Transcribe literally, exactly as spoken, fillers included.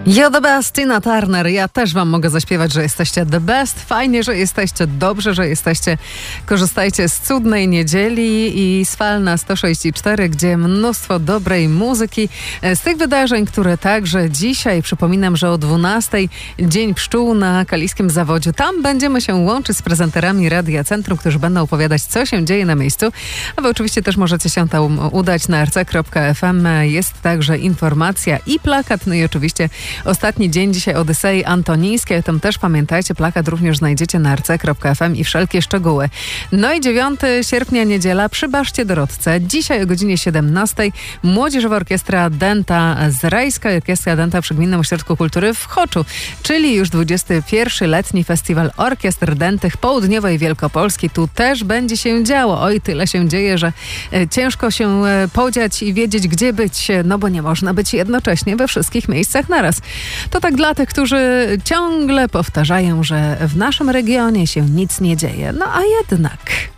You're the best, Tina Turner. Ja też wam mogę zaśpiewać, że jesteście the best. Fajnie, że jesteście, dobrze, że jesteście. Korzystajcie z cudnej niedzieli i z Fal na sto sześć i cztery, gdzie mnóstwo dobrej muzyki. Z tych wydarzeń, które także dzisiaj, przypominam, że o dwunastej Dzień Pszczół na Kaliskim Zawodziu. Tam będziemy się łączyć z prezenterami Radia Centrum, którzy będą opowiadać, co się dzieje na miejscu. A wy oczywiście też możecie się tam udać na r c kropka f m. Jest także informacja i plakat, no i oczywiście ostatni dzień dzisiaj Odysei Antonińskiej. Tam też pamiętajcie, plakat również znajdziecie na r c kropka f m i wszelkie szczegóły. No i dziewiątego sierpnia, niedziela, przy Baszcie Dorodce. Dzisiaj o godzinie siedemnastej Młodzieżowa Orkiestra Dęta z Rajska i Orkiestra Dęta przy Gminnym Ośrodku Kultury w Choczu, czyli już dwudziesty pierwszy letni festiwal orkiestr dętych Południowej Wielkopolski. Tu też będzie się działo. Oj, tyle się dzieje, że e, ciężko się e, podziać i wiedzieć, gdzie być, no bo nie można być jednocześnie we wszystkich miejscach naraz. To tak dla tych, którzy ciągle powtarzają, że w naszym regionie się nic nie dzieje. No a jednak...